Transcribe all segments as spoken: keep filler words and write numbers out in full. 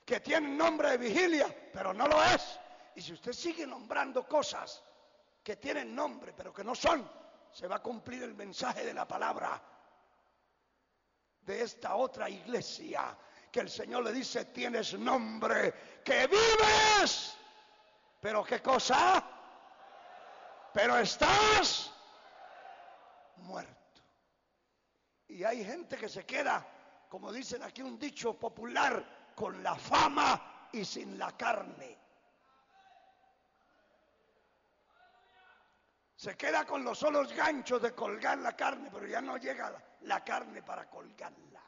que tienen nombre de vigilia, pero no lo es. Y si usted sigue nombrando cosas que tienen nombre, pero que no son, se va a cumplir el mensaje de la palabra de esta otra iglesia, que el Señor le dice: tienes nombre, que vives, pero ¿qué cosa? Pero estás muerto. Y hay gente que se queda, como dicen aquí un dicho popular, con la fama y sin la carne. Se queda con los solos ganchos de colgar la carne, pero ya no llega la carne para colgarla.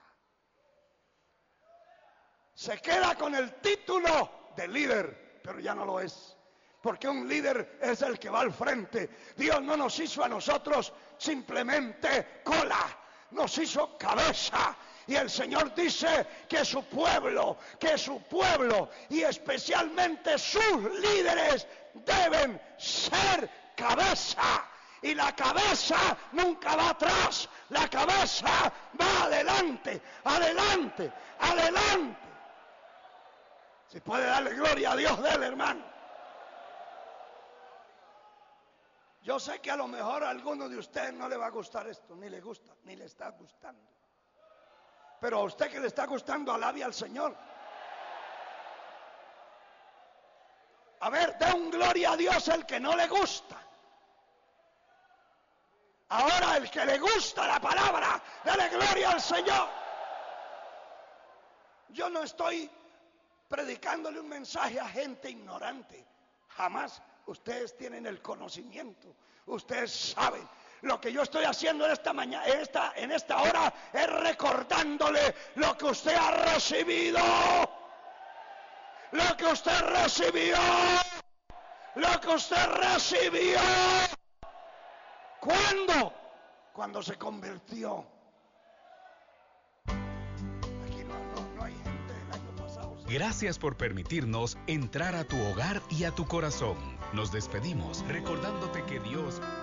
Se queda con el título de líder, pero ya no lo es. Porque un líder es el que va al frente. Dios no nos hizo a nosotros simplemente cola, nos hizo cabeza. Y el Señor dice que su pueblo, que su pueblo y especialmente sus líderes deben ser cabeza. Y la cabeza nunca va atrás, la cabeza va adelante, adelante, adelante. Si puede darle gloria a Dios, déle, hermano. Yo sé que a lo mejor a alguno de ustedes no le va a gustar esto, ni le gusta, ni le está gustando. Pero a usted que le está gustando, alabe al Señor. A ver, dé un gloria a Dios el que no le gusta. Ahora el que le gusta la palabra, dale gloria al Señor. Yo no estoy predicándole un mensaje a gente ignorante. Jamás. Ustedes tienen el conocimiento. Ustedes saben. Lo que yo estoy haciendo en esta mañana, en esta, en esta hora, es recordándole lo que usted ha recibido. Lo que usted recibió. Lo que usted recibió. ¿Cuándo? Cuando se convirtió. Aquí no, no, no hay gente del año pasado. Gracias por permitirnos entrar a tu hogar y a tu corazón. Nos despedimos recordándote que Dios